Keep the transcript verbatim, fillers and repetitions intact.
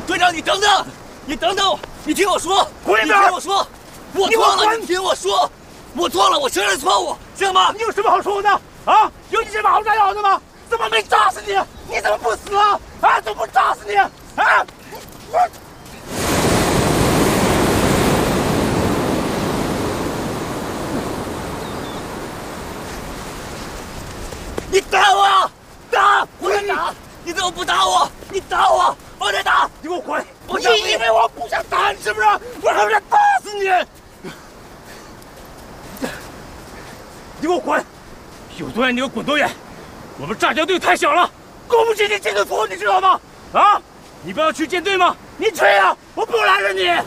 队长，你等等，你等等，你听我说， 滚一边！ 你听我说，我错了，你听我说，我错了，我承认错误，行吗？ 你有什么好说的啊？有你这么好炸药的吗？怎么没炸死你？你怎么不死啊？啊，怎么不炸死你？啊！我。 你打我！打！我在打！你怎么不打我？你打我！我在打！ 你给我滚！ 我你以为我不想打你是不是？我还想打死你！你给我滚！有多远你给我滚多远！我们炸药队太小了，供不起你这顿服务，你知道吗？啊！你不要去舰队吗？你去啊！我不拦着你。